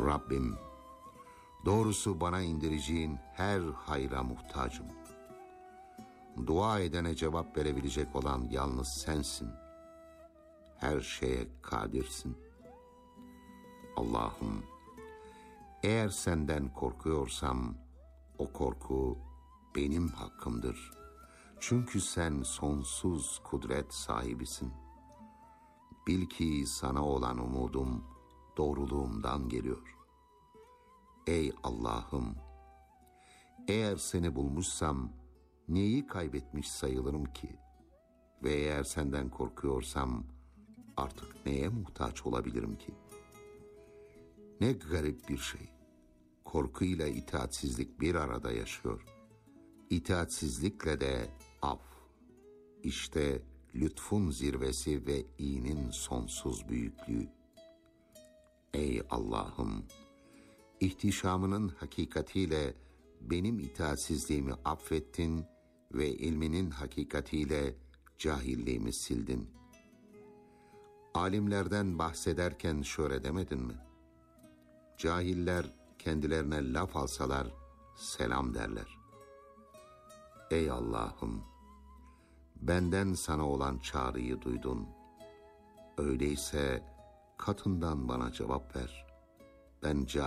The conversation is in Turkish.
Rabbim, doğrusu bana indireceğin her hayra muhtacım. Dua edene cevap verebilecek olan yalnız sensin. Her şeye kadirsin. Allah'ım, eğer senden korkuyorsam, o korku benim hakkımdır. Çünkü sen sonsuz kudret sahibisin. Bil ki sana olan umudum doğruluğumdan geliyor. Ey Allah'ım, eğer seni bulmuşsam neyi kaybetmiş sayılırım ki? Ve eğer senden korkuyorsam artık neye muhtaç olabilirim ki? Ne garip bir şey. Korkuyla itaatsizlik bir arada yaşıyor. İtaatsizlikle de af. İşte lütfun zirvesi ve iyinin sonsuz büyüklüğü. Ey Allah'ım, ihtişamının hakikatiyle benim itaatsizliğimi affettin ve ilminin hakikatiyle cahilliğimi sildin. Alimlerden bahsederken şöyle demedin mi? Cahiller kendilerine laf alsalar selam derler. Ey Allah'ım, benden sana olan çağrıyı duydun. Öyleyse katından bana cevap ver. Ben